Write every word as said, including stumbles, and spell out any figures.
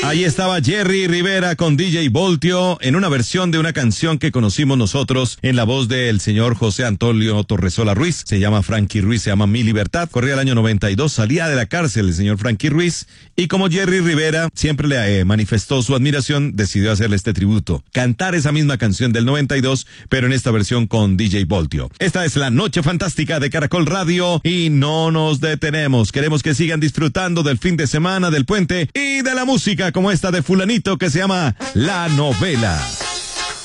Ahí estaba Jerry Rivera con D J Voltio en una versión de una canción que conocimos nosotros en la voz del señor José Antonio Torresola Ruiz. Se llama Frankie Ruiz, se llama Mi Libertad. Corría el año noventa y dos, salía de la cárcel el señor Frankie Ruiz y como Jerry Rivera siempre le eh, manifestó su admiración, decidió hacerle este tributo. Cantar esa misma canción del noventa y dos, pero en esta versión con D J Voltio. Esta es la Noche Fantástica de Caracol Radio y no nos detenemos. Queremos que sigan disfrutando del fin de semana, del puente y de la música como esta de fulanito que se llama La Novela.